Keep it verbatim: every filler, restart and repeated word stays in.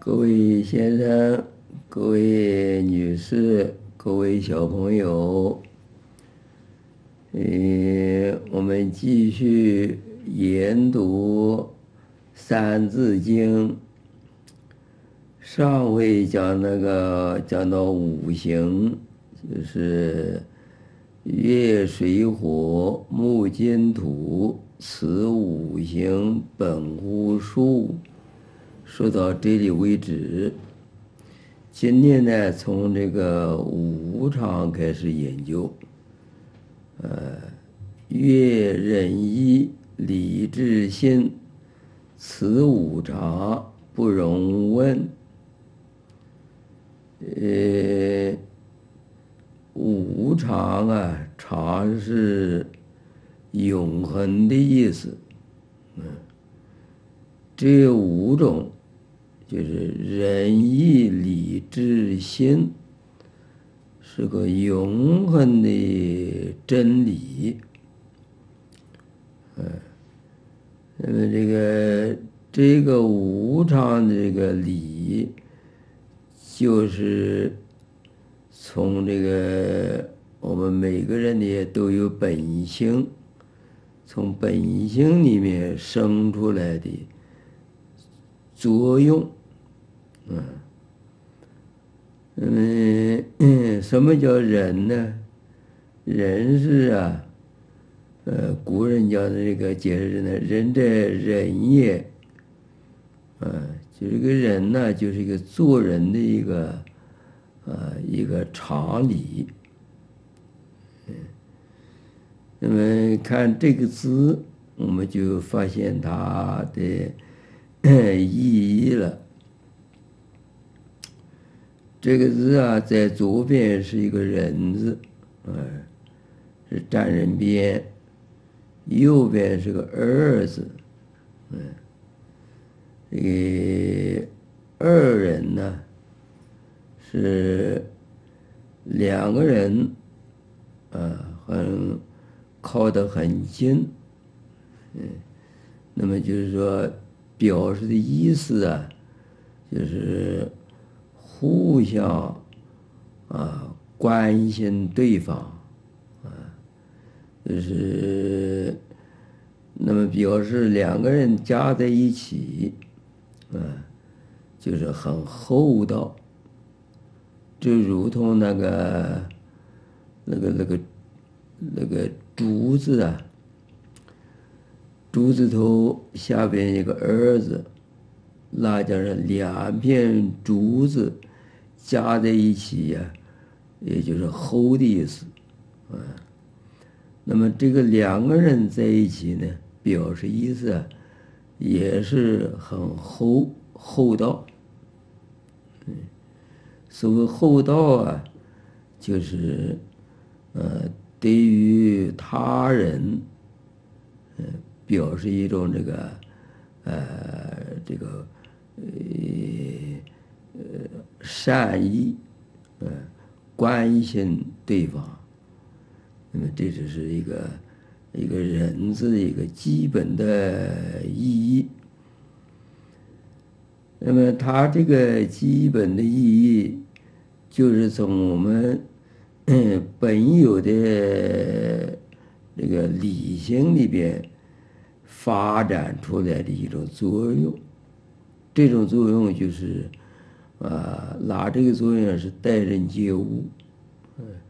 各位先生、各位女士、各位小朋友，嗯，我们继续研读《三字经》。上回讲那个讲到五行，就是月水火木金土，此五行本乎数。说到这里为止。今天呢，从这个五常开始研究。呃，月任一，礼智信，此五常不容问。呃，五常啊，常是永恒的意思。嗯，这五种就是仁义礼智信，是个永恒的真理。嗯，那么这个这个无常的这个理，就是从这个我们每个人呢都有本性，从本性里面生出来的作用。嗯，嗯，什么叫仁呢？仁是啊，呃，古人讲的这个解释呢，仁者仁也。嗯，就这个人呢，就是一个做人的一个，呃，一个常理。嗯，那么看这个字，我们就发现它的意义了。这个字啊，在左边是一个人字，嗯，是占人边；右边是个二字，嗯，这个二人呢，是两个人，啊，很靠得很近，嗯，那么就是说，表示的意思啊，就是互相啊关心对方，啊，就是那么表示两个人加在一起，啊，就是很厚道，就如同那个那个那个那个竹子啊，竹子头下边一个儿字，那就是两片竹子加在一起呀，也就是厚的意思，啊。那么这个两个人在一起呢，表示意思啊，也是很厚厚道。嗯，所谓厚道啊，就是呃，对于他人，嗯，表示一种这个呃这个呃呃善意，呃关心对方。那么这只是一个一个人字一个基本的意义。那么它这个基本的意义，就是从我们本有的这个理性里边发展出来的一种作用。这种作用就是，啊，拿这个作用是待人接物。